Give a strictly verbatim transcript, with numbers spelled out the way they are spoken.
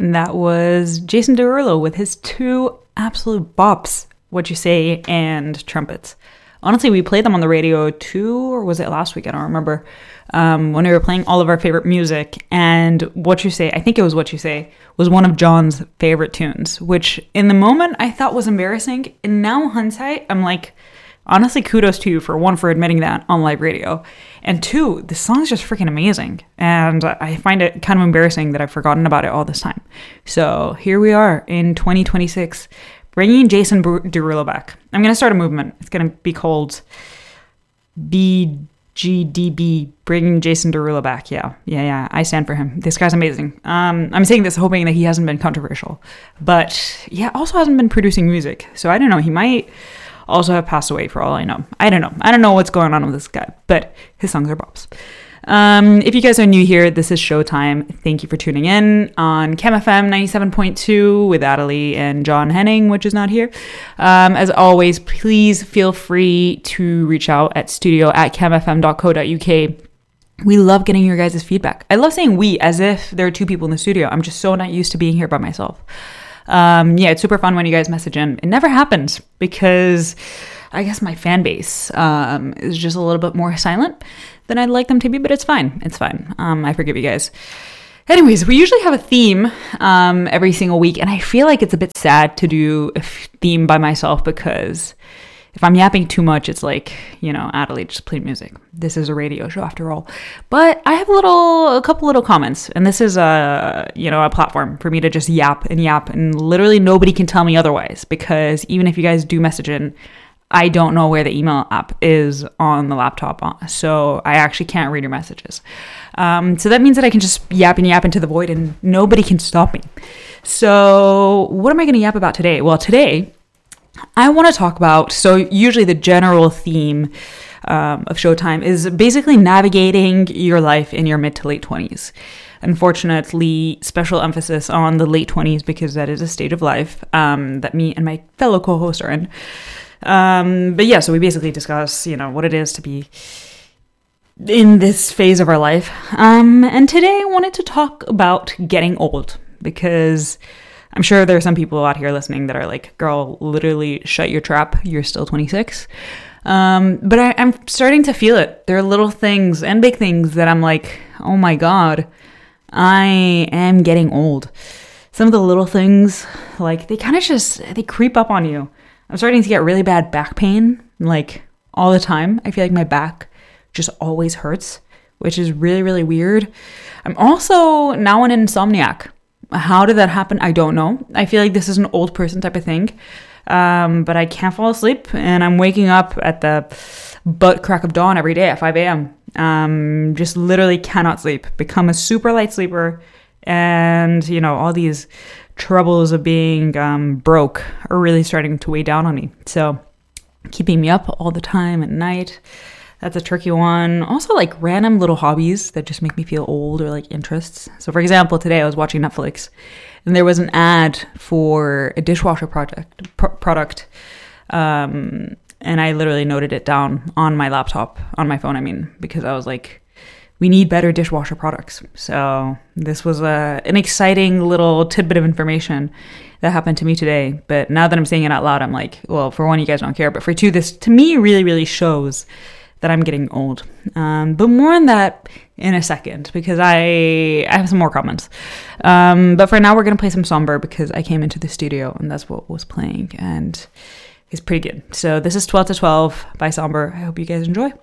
And that was Jason Derulo with his two absolute bops, What You Say and Trumpets. Honestly, we played them on the radio too, or was it last week? I don't remember. Um, when we were playing all of our favorite music, and What You Say, I think it was What You Say, was one of John's favorite tunes, which in the moment I thought was embarrassing. And now hindsight, I'm like, honestly, kudos to you for one, for admitting that on live radio. And two, the song is just freaking amazing. And I find it kind of embarrassing that I've forgotten about it all this time. So here we are in twenty twenty-six, bringing Jason Derulo back. I'm going to start a movement. It's going to be called B G D B, bringing Jason Derulo back. Yeah, yeah, yeah. I stand for him. This guy's amazing. Um, I'm saying this hoping that he hasn't been controversial. But yeah, also hasn't been producing music. So I don't know. He might also have passed away for all I know. I don't know. I don't know what's going on with this guy, but his songs are bops. Um, if you guys are new here, this is Showtime. Thank you for tuning in on Chem F M ninety-seven point two with Adelie and John Henning, which is not here. Um, as always, please feel free to reach out at studio at chem f m dot co dot u k. We love getting your guys' feedback. I love saying we as if there are two people in the studio. I'm just so not used to being here by myself. Um, yeah, it's super fun when you guys message in. It never happens because I guess my fan base um, is just a little bit more silent than I'd like them to be, but it's fine. It's fine. Um, I forgive you guys. Anyways, we usually have a theme um, every single week, and I feel like it's a bit sad to do a theme by myself because if I'm yapping too much, it's like, you know, Adelie, just play music. This is a radio show after all. But I have a little, a couple little comments, and this is a, you know, a platform for me to just yap and yap, and literally nobody can tell me otherwise, because even if you guys do message in, I don't know where the email app is on the laptop, so I actually can't read your messages. Um, so that means that I can just yap and yap into the void, and nobody can stop me. So what am I going to yap about today? Well, today I want to talk about, so usually the general theme um, of Showtime is basically navigating your life in your mid to late twenties. Unfortunately, special emphasis on the late twenties because that is a stage of life um, that me and my fellow co-hosts are in. Um, but yeah, so we basically discuss, you know, what it is to be in this phase of our life. Um, and today I wanted to talk about getting old, because I'm sure there are some people out here listening that are like, girl, literally shut your trap. You're still twenty-six. Um, but I, I'm starting to feel it. There are little things and big things that I'm like, oh my God, I am getting old. Some of the little things, like they kind of just, they creep up on you. I'm starting to get really bad back pain, like all the time. I feel like my back just always hurts, which is really, really weird. I'm also now an insomniac. How did that happen? I don't know. I feel like this is an old person type of thing. Um, but I can't fall asleep, and I'm waking up at the butt crack of dawn every day at five a.m. Um, just literally cannot sleep. Become a super light sleeper, and, you know, all these troubles of being um, broke are really starting to weigh down on me. So keeping me up all the time at night, that's a tricky one. Also, like random little hobbies that just make me feel old, or like interests. So for example, today I was watching Netflix and there was an ad for a dishwasher project pr- product. Um, and I literally noted it down on my laptop, on my phone, I mean, because I was like, we need better dishwasher products. So this was a, an exciting little tidbit of information that happened to me today. But now that I'm saying it out loud, I'm like, well, for one, you guys don't care. But for two, this to me really, really shows that I'm getting old. Um, but more on that in a second, because I, I have some more comments. Um, but for now, we're going to play some Somber, because I came into the studio and that's what was playing. And it's pretty good. So this is twelve to twelve by Somber. I hope you guys enjoy.